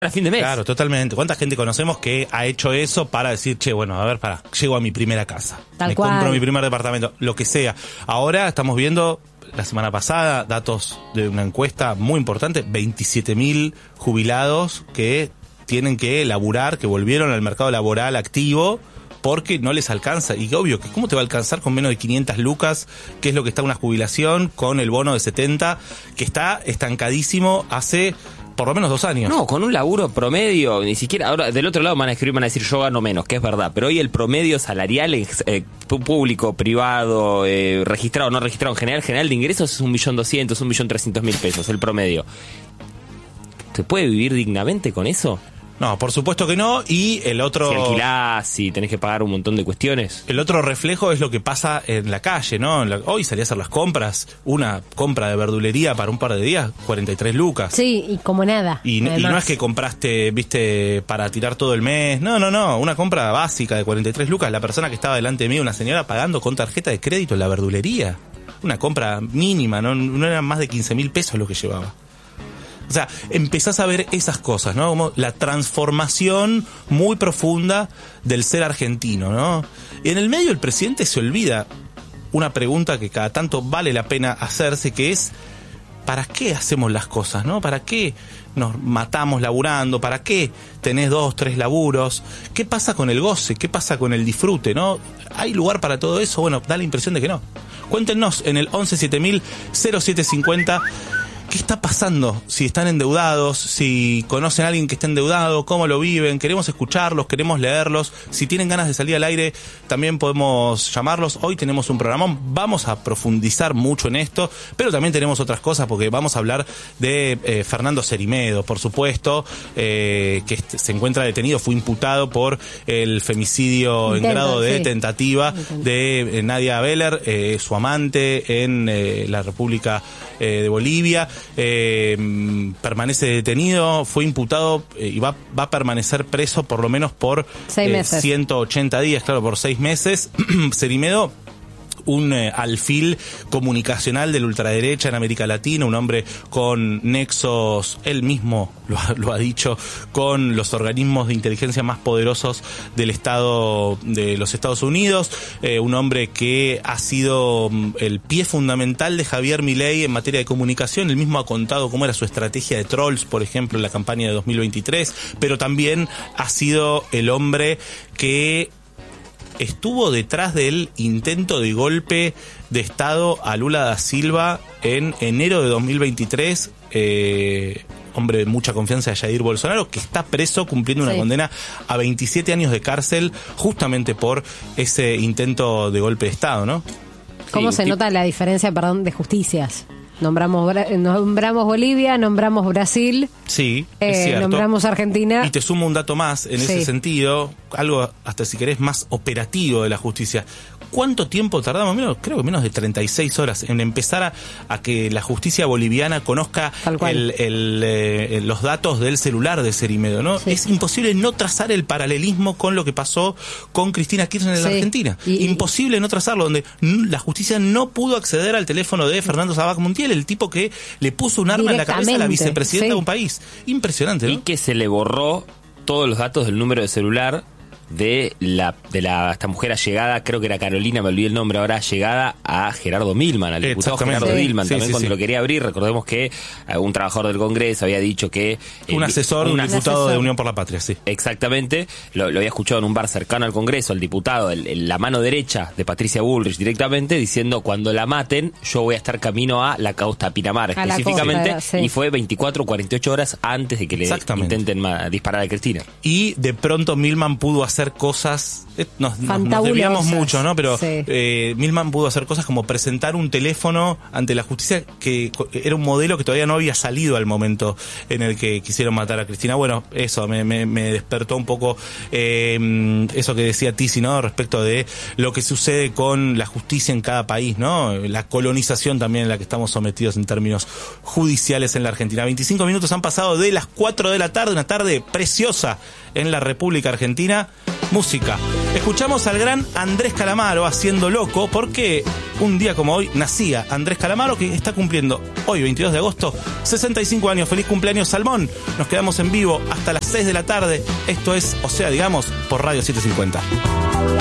a fin de mes. Claro, totalmente. ¿Cuánta gente conocemos que ha hecho eso para decir, che, bueno, a ver, llego a mi primera casa, compro mi primer departamento, lo que sea? Ahora estamos viendo, la semana pasada, datos de una encuesta muy importante, 27.000 jubilados que tienen que laburar, que volvieron al mercado laboral activo, porque no les alcanza. Y obvio, que ¿cómo te va a alcanzar con menos de 500 lucas? Que es lo que está una jubilación, con el bono de 70, que está estancadísimo hace por lo menos 2 años. No, con un laburo promedio, ni siquiera. Ahora, del otro lado van a escribir, van a decir, yo gano menos, que es verdad. Pero hoy el promedio salarial, público, privado, registrado, no registrado, en general de ingresos es 1.200.000, 1.300.000 pesos, el promedio. ¿Se puede vivir dignamente con eso? No, por supuesto que no. Y el otro... Si alquilás, si tenés que pagar un montón de cuestiones. El otro reflejo es lo que pasa en la calle, ¿no? Hoy salí a hacer las compras. Una compra de verdulería para un par de días, 43 lucas. Sí, y como nada. Y no es que compraste, viste, para tirar todo el mes. No. Una compra básica de 43 lucas. La persona que estaba delante de mí, una señora, pagando con tarjeta de crédito en la verdulería. Una compra mínima, no eran más de 15.000 pesos lo que llevaba. O sea, empezás a ver esas cosas, ¿no? Como la transformación muy profunda del ser argentino, ¿no? Y en el medio el presidente se olvida una pregunta que cada tanto vale la pena hacerse, que es ¿para qué hacemos las cosas, no? ¿Para qué nos matamos laburando? ¿Para qué tenés 2, 3 laburos? ¿Qué pasa con el goce? ¿Qué pasa con el disfrute, no? ¿Hay lugar para todo eso? Bueno, da la impresión de que no. Cuéntenos en el 117000-0750 ¿qué está pasando? Si están endeudados, si conocen a alguien que está endeudado, cómo lo viven, queremos escucharlos, queremos leerlos. Si tienen ganas de salir al aire, también podemos llamarlos. Hoy tenemos un programón, vamos a profundizar mucho en esto, pero también tenemos otras cosas porque vamos a hablar de Fernando Cerimedo, por supuesto, que se encuentra detenido, fue imputado por el femicidio en grado de tentativa de Nadia Beller, su amante en la República de Bolivia. Permanece detenido, fue imputado y va a permanecer preso por lo menos por 180 días, claro, por 6 meses. Cerimedo, un alfil comunicacional de la ultraderecha en América Latina, un hombre con nexos, él mismo lo ha dicho, con los organismos de inteligencia más poderosos del Estado de los Estados Unidos, un hombre que ha sido el pie fundamental de Javier Milei en materia de comunicación. Él mismo ha contado cómo era su estrategia de trolls, por ejemplo, en la campaña de 2023, pero también ha sido el hombre que estuvo detrás del intento de golpe de Estado a Lula da Silva en enero de 2023, hombre de mucha confianza de Jair Bolsonaro, que está preso cumpliendo una condena a 27 años de cárcel justamente por ese intento de golpe de Estado, ¿no? ¿Cómo se nota la diferencia, de justicias? Nombramos Bolivia, nombramos Brasil, sí, es cierto. Nombramos Argentina. Y te sumo un dato más en ese sentido, algo hasta si querés más operativo de la justicia. ¿Cuánto tiempo tardamos? Creo que menos de 36 horas en empezar a que la justicia boliviana conozca los datos del celular de Cerimedo, ¿no? Sí. Es imposible no trazar el paralelismo con lo que pasó con Cristina Kirchner en la Argentina. Imposible no trazarlo, donde la justicia no pudo acceder al teléfono de Fernando Sabac Montiel, el tipo que le puso un arma en la cabeza a la vicepresidenta de un país. Impresionante, ¿no? Y que se le borró todos los datos del número de celular de esta mujer allegada, creo que era Carolina, me olvidé el nombre ahora, allegada a Gerardo Milman, al diputado Gerardo Milman, también cuando lo quería abrir. Recordemos que un trabajador del Congreso había dicho que un asesor, un diputado de Unión por la Patria, sí. Exactamente, lo había escuchado en un bar cercano al Congreso, el diputado, la mano derecha de Patricia Bullrich directamente, diciendo: cuando la maten, yo voy a estar camino a la costa Pinamar, específicamente, y fue 24 o 48 horas antes de que le intenten disparar a Cristina. Y de pronto Milman pudo hacer cosas, nos desviamos mucho, ¿no? Pero Milman pudo hacer cosas como presentar un teléfono ante la justicia, que era un modelo que todavía no había salido al momento en el que quisieron matar a Cristina. Bueno, eso me despertó un poco eso que decía Tizi, ¿no? Respecto de lo que sucede con la justicia en cada país, ¿no? La colonización también en la que estamos sometidos en términos judiciales en la Argentina. 25 minutos han pasado de las 4 de la tarde, una tarde preciosa en la República Argentina. música. Escuchamos al gran Andrés Calamaro haciendo Loco, porque un día como hoy nacía Andrés Calamaro, que está cumpliendo hoy, 22 de agosto, 65 años. Feliz cumpleaños, Salmón. Nos quedamos en vivo hasta las 6 de la tarde. Esto es, o sea, digamos, por Radio 750.